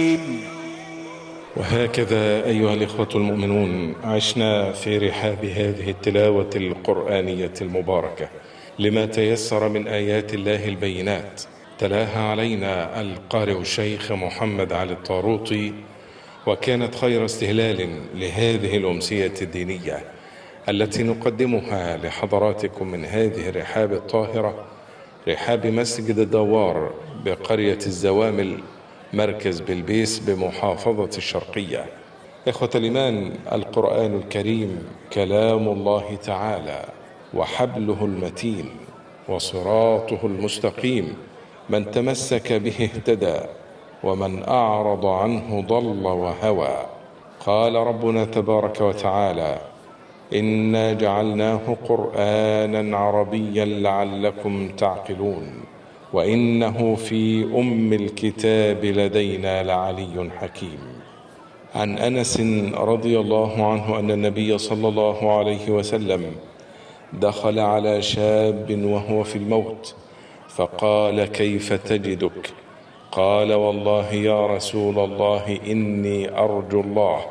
الرحيم. وهكذا أيها الإخوة المؤمنون عشنا في رحاب هذه التلاوة القرآنية المباركة لما تيسر من آيات الله البينات، تلاها علينا القارئ الشيخ محمد علي الطاروطي، وكانت خير استهلال لهذه الأمسية الدينية التي نقدمها لحضراتكم من هذه الرحاب الطاهرة، رحاب مسجد الدوار بقرية الزوامل مركز بلبيس بمحافظة الشرقية. إخوة الإيمان، القرآن الكريم كلام الله تعالى وحبله المتين وصراطه المستقيم، من تمسك به اهتدى ومن أعرض عنه ضل وهوى. قال ربنا تبارك وتعالى: إنا جعلناه قرآنا عربيا لعلكم تعقلون وإنه في أم الكتاب لدينا لعلي حكيم. عن أنس رضي الله عنه أن النبي صلى الله عليه وسلم دخل على شاب وهو في الموت فقال: كيف تجدك؟ قال: والله يا رسول الله إني أرجو الله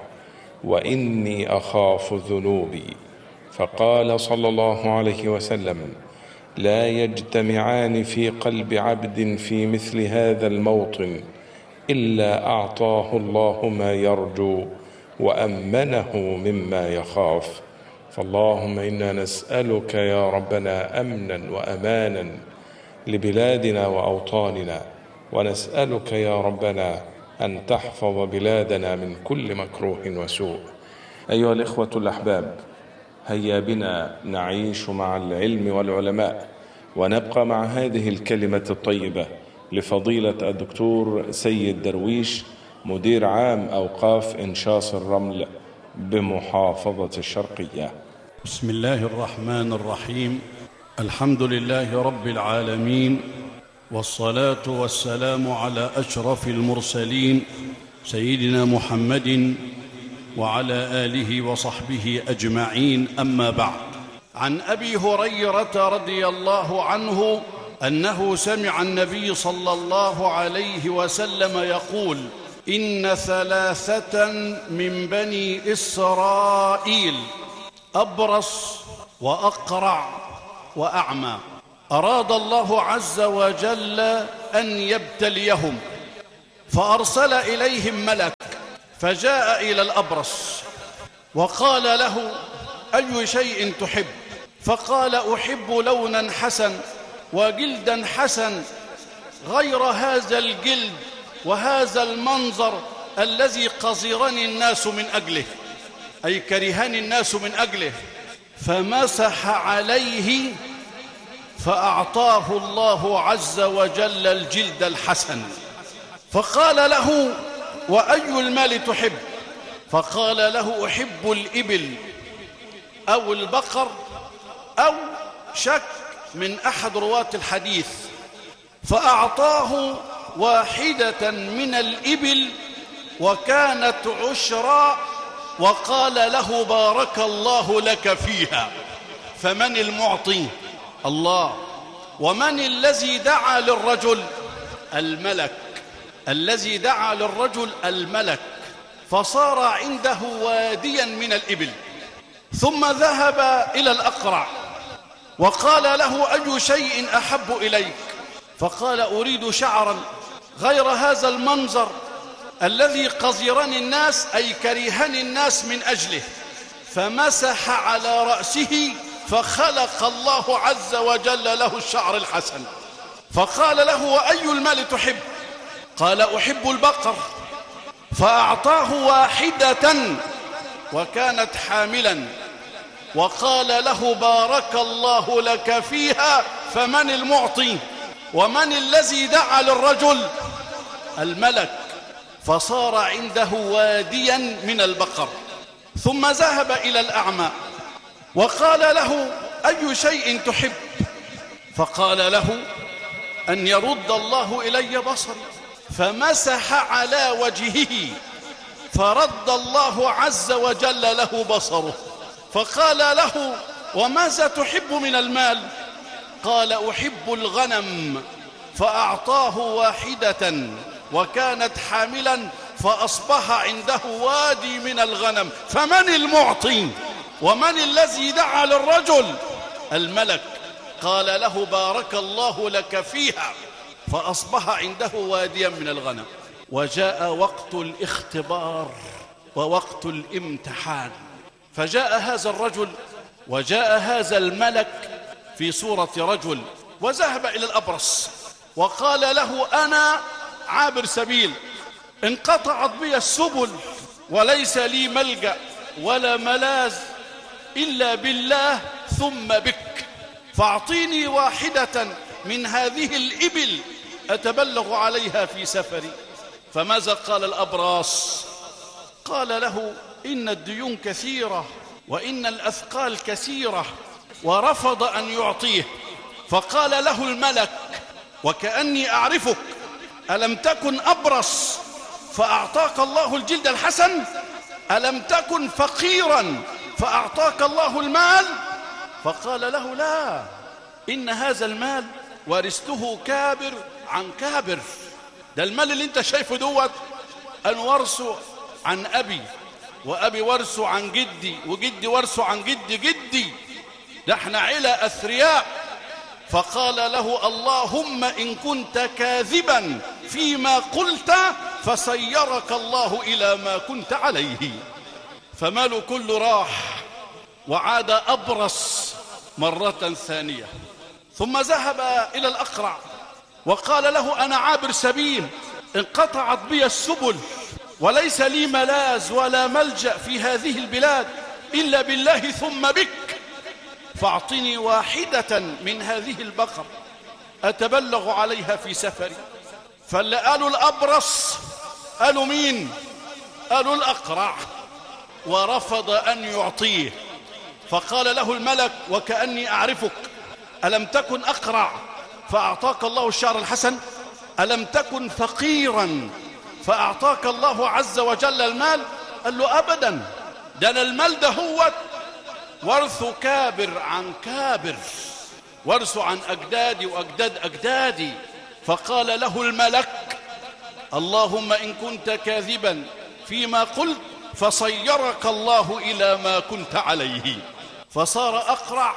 وإني أخاف ذنوبي. فقال صلى الله عليه وسلم: لا يجتمعان في قلب عبد في مثل هذا الموطن إلا أعطاه الله ما يرجو وأمنه مما يخاف. فاللهم إنا نسألك يا ربنا أمنا وأمانا لبلادنا وأوطاننا، ونسألك يا ربنا أن تحفظ بلادنا من كل مكروه وسوء. أيها الإخوة الأحباب، هيا بنا نعيش مع العلم والعلماء، ونبقى مع هذه الكلمة الطيبة لفضيلة الدكتور سيد درويش، مدير عام أوقاف إنشاص الرمل بمحافظة الشرقية. بسم الله الرحمن الرحيم. الحمد لله رب العالمين، والصلاة والسلام على أشرف المرسلين سيدنا محمد وعلى آله وصحبه أجمعين، أما بعد. عن أبي هريرة رضي الله عنه أنه سمع النبي صلى الله عليه وسلم يقول: إن ثلاثة من بني إسرائيل أبرص وأقرع وأعمى أراد الله عز وجل أن يبتليهم، فأرسل إليهم ملك فجاء إلى الأبرص وقال له: أي شيء تحب؟ فقال: أحب لونا حسن وجلدا حسن غير هذا الجلد وهذا المنظر الذي قذرني الناس من أجله، أي كرهني الناس من أجله. فمسح عليه فأعطاه الله عز وجل الجلد الحسن. فقال له: وأي المال تحب؟ فقال له: أحب الإبل أو البقر، أو شك من أحد رواة الحديث. فأعطاه واحدة من الإبل وكانت عشرا، وقال له: بارك الله لك فيها. فمن المعطي؟ الله. ومن الذي دعا للرجل؟ الملك. الذي دعا للرجل الملك. فصار عنده واديا من الإبل، ثم ذهب إلى الأقرع وقال له: أي شيء أحب إليك؟ فقال: أريد شعرا غير هذا المنظر الذي قذرني الناس، أي كرهني الناس من أجله. فمسح على رأسه فخلق الله عز وجل له الشعر الحسن. فقال له: وأي المال تحب؟ قال: أحب البقر. فأعطاه واحدة وكانت حاملا، وقال له: بارك الله لك فيها. فمن المعطي؟ ومن الذي دعا للرجل؟ الملك. فصار عنده واديا من البقر. ثم ذهب إلى الأعمى وقال له: أي شيء تحب؟ فقال له: أن يرد الله إلي بصري. فمسح على وجهه فرد الله عز وجل له بصره. فقال له: وماذا تحب من المال؟ قال: أحب الغنم. فأعطاه واحدة وكانت حاملا، فأصبح عنده وادي من الغنم. فمن المعطي ومن الذي دعا للرجل؟ الملك. قال له بارك الله لك فيها، فأصبح عنده واديا من الغنم. وجاء وقت الاختبار ووقت الامتحان، فجاء هذا الرجل وجاء هذا الملك في صورة رجل، وذهب إلى الأبرص وقال له أنا عابر سبيل، انقطعت بي السبل وليس لي ملجأ ولا ملاذ إلا بالله ثم بك، فاعطيني واحدة من هذه الإبل أتبلغ عليها في سفري. فماذا قال الأبرص؟ قال له إن الديون كثيرة وإن الأثقال كثيرة، ورفض أن يعطيه. فقال له الملك وكأني أعرفك، ألم تكن أبرص فأعطاك الله الجلد الحسن؟ ألم تكن فقيرا فأعطاك الله المال؟ فقال له لا، إن هذا المال ورثته كابر عن كابر. ده المال اللي انت شايفه دوت أن ورثه عن أبي، وأبي ورثه عن جدي، وجدي ورثه عن جدي. ده احنا عيلة أثرياء. فقال له اللهم إن كنت كاذبا فيما قلت فسيرك الله إلى ما كنت عليه. فماله كله راح، وعاد أبرص مرة ثانية. ثم ذهب إلى الأقرع وقال له أنا عابر سبيل، انقطعت بي السبل وليس لي ملاذ ولا ملجأ في هذه البلاد إلا بالله ثم بك، فاعطني واحدة من هذه البقر أتبلغ عليها في سفري. فاللي قالوا الأبرص قالوا مين؟ قالوا الأقرع، ورفض أن يعطيه. فقال له الملك وكأني أعرفك، ألم تكن أقرع فأعطاك الله الشعر الحسن؟ ألم تكن فقيرا فأعطاك الله عز وجل المال؟ قال له أبدا، ده أنا المال ده هو ورث كابر عن كابر، ورث عن أجدادي وأجداد أجدادي. فقال له الملك اللهم إن كنت كاذبا فيما قلت فصيرك الله إلى ما كنت عليه. فصار أقرع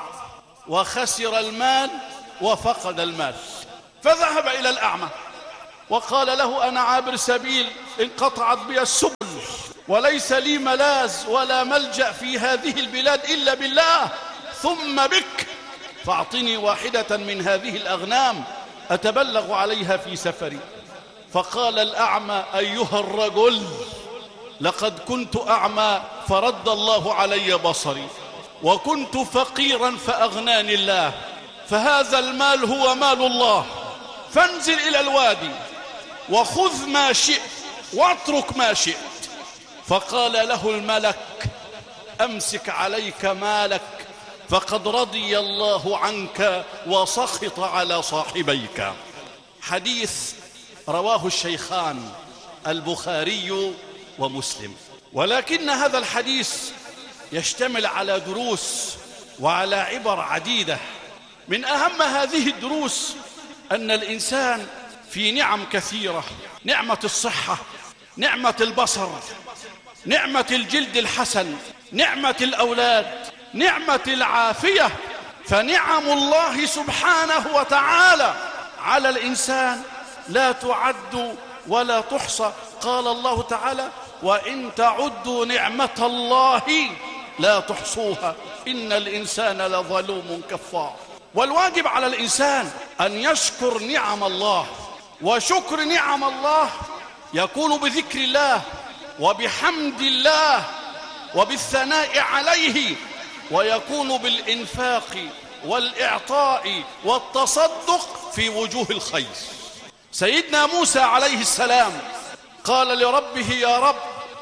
وخسر المال وفقد المال. فذهب إلى الأعمى وقال له أنا عابر سبيل، انقطعت بي السبل وليس لي ملاذ ولا ملجأ في هذه البلاد إلا بالله ثم بك، فاعطني واحدة من هذه الأغنام أتبلغ عليها في سفري. فقال الأعمى أيها الرجل لقد كنت أعمى فرد الله علي بصري، وكنت فقيرا فأغناني الله، فهذا المال هو مال الله، فانزل إلى الوادي وخذ ما شئت واترك ما شئت. فقال له الملك أمسك عليك مالك فقد رضي الله عنك وسخط على صاحبيك. حديث رواه الشيخان البخاري ومسلم. ولكن هذا الحديث يشتمل على دروس وعلى عبر عديدة. من أهم هذه الدروس أن الإنسان في نعم كثيرة: نعمة الصحة، نعمة البصر، نعمة الجلد الحسن، نعمة الأولاد، نعمة العافية. فنعم الله سبحانه وتعالى على الإنسان لا تعد ولا تحصى. قال الله تعالى وإن تعدوا نعمة الله لا تحصوها إن الإنسان لظلوم كفار. والواجب على الإنسان أن يشكر نعم الله، وشكر نعم الله يكون بذكر الله وبحمد الله وبالثناء عليه، ويكون بالإنفاق والإعطاء والتصدق في وجوه الخير. سيدنا موسى عليه السلام قال لربه يا رب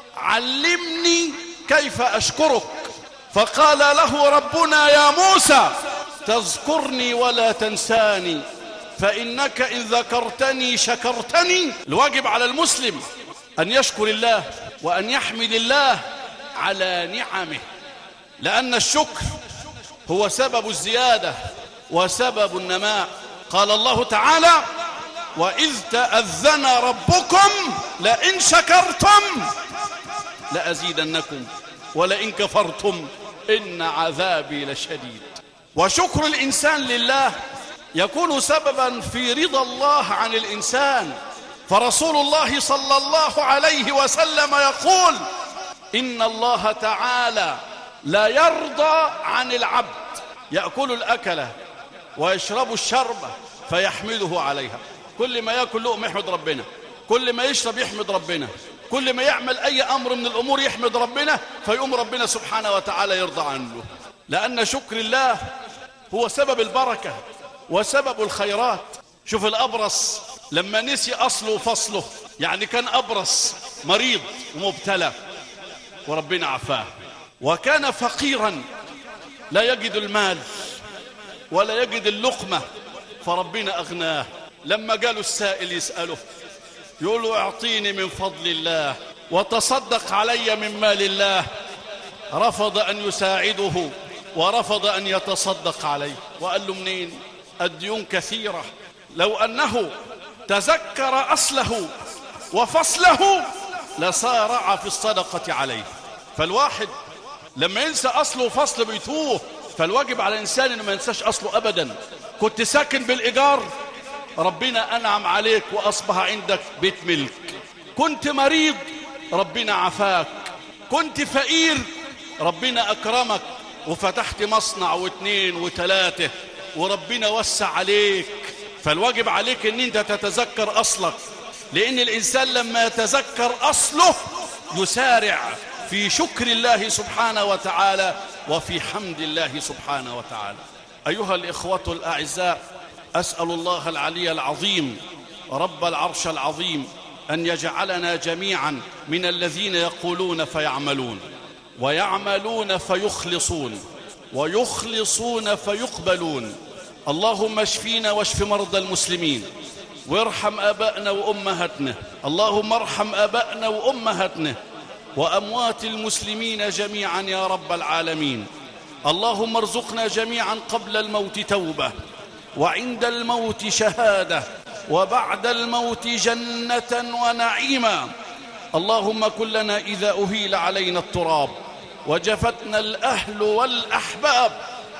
علمني كيف أشكرك، فقال له ربنا يا موسى تذكرني ولا تنساني فإنك إن ذكرتني شكرتني. الواجب على المسلم أن يشكر الله وأن يحمد الله على نعمه، لأن الشكر هو سبب الزيادة وسبب النماء. قال الله تعالى وإذ تأذن ربكم لئن شكرتم لأزيدنكم ولئن كفرتم إن عذابي لشديد. وشكر الإنسان لله يكون سببا في رضا الله عن الإنسان. فرسول الله صلى الله عليه وسلم يقول: إن الله تعالى لا يرضى عن العبد يأكل الأكلة ويشرب الشربة فيحمده عليها. كل ما يأكل لقمة يحمد ربنا، كل ما يشرب يحمد ربنا، كل ما يعمل أي أمر من الأمور يحمد ربنا، فيقوم ربنا سبحانه وتعالى يرضى عنه. لأن شكر الله هو سبب البركة وسبب الخيرات. شوف الأبرص لما نسي أصله وفصله، يعني كان أبرص مريض ومبتلى وربنا عفاه، وكان فقيرا لا يجد المال ولا يجد اللقمة فربنا أغناه. لما قالوا السائل يسأله يقول له: اعطيني من فضل الله وتصدق علي من مال الله، رفض أن يساعده ورفض أن يتصدق عليه. وقال له: منين؟ الديون كثيرة، لو أنه تذكر أصله وفصله لسارع في الصدقة عليه. فالواحد لما ينسى أصله وفصله بيتوه، فالواجب على الإنسان إنه ما ينساش أصله أبدا. كنت ساكن بالإيجار، ربنا أنعم عليك وأصبح عندك بيت ملك. كنت مريض، ربنا عفاك. كنت فقير، ربنا أكرمك وفتحت مصنع واثنين وثلاثة وربنا وسع عليك. فالواجب عليك ان انت تتذكر أصلك، لأن الإنسان لما يتذكر أصله يسارع في شكر الله سبحانه وتعالى وفي حمد الله سبحانه وتعالى. أيها الإخوة الأعزاء، أسأل الله العلي العظيم رب العرش العظيم أن يجعلنا جميعا من الذين يقولون فيعملون، ويعملون فيخلصون، ويخلصون فيقبلون. اللهم اشفينا واشف مرضى المسلمين، وارحم آبائنا وأمهاتنا. اللهم ارحم آبائنا وأمهاتنا وأموات المسلمين جميعا يا رب العالمين. اللهم ارزقنا جميعا قبل الموت توبة، وعند الموت شهادة، وبعد الموت جنة ونعيما. اللهم كن لنا إذا أهيل علينا التراب وجفتنا الأهل والأحباب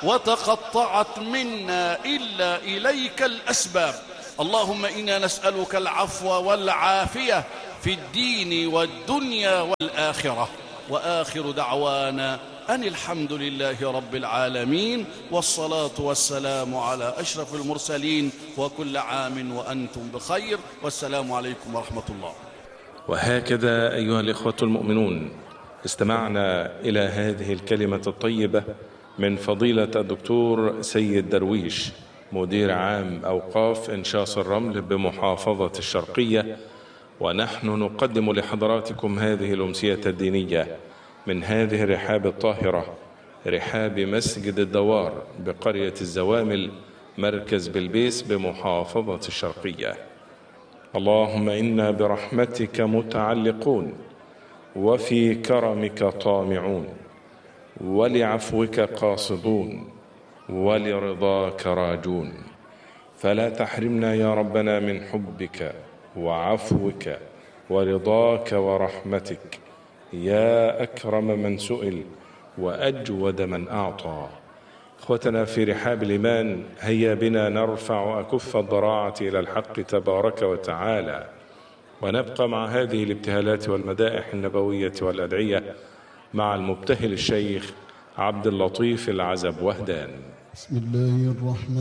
وتقطعت منا إلا إليك الأسباب. اللهم إنا نسألك العفو والعافية في الدين والدنيا والآخرة. وآخر دعوانا أن الحمد لله رب العالمين، والصلاة والسلام على أشرف المرسلين، وكل عام وأنتم بخير، والسلام عليكم ورحمة الله. وهكذا أيها الإخوة المؤمنون، استمعنا إلى هذه الكلمة الطيبة من فضيلة الدكتور سيد درويش، مدير عام أوقاف إنشاص الرمل بمحافظة الشرقية. ونحن نقدم لحضراتكم هذه الأمسية الدينية من هذه الرحاب الطاهرة، رحاب مسجد الدوار بقرية الزوامل مركز بلبيس بمحافظة الشرقية. اللهم إنا برحمتك متعلقون، وفي كرمك طامعون، ولعفوك قاصدون، ولرضاك راجون. فلا تحرمنا يا ربنا من حبك وعفوك ورضاك ورحمتك يا أكرم من سئل وأجود من أعطى. إخوتنا في رحاب الإيمان، هيا بنا نرفع أكف الضراعة إلى الحق تبارك وتعالى، ونبقى مع هذه الابتهالات والمدائح النبوية والأدعية مع المبتهل الشيخ عبد اللطيف العزب وهدان. بسم الله الرحمن